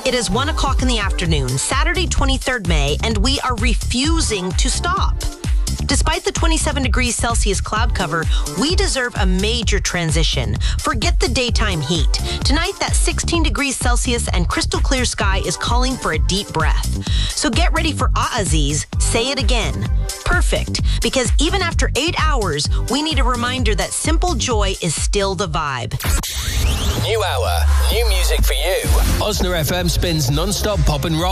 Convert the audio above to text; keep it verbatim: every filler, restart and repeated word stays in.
It is one o'clock in the afternoon, Saturday, twenty-third May, and we are refusing to stop. Despite the twenty-seven degrees Celsius cloud cover, we deserve a major transition. Forget the daytime heat. Tonight, that sixteen degrees Celsius and crystal clear sky is calling for a deep breath. So get ready for Aaziz. Say it again. Perfect. Because even after eight hours, we need a reminder that simple joy is still the vibe. New hour, new music for you. Osna F M spins non-stop pop and rock.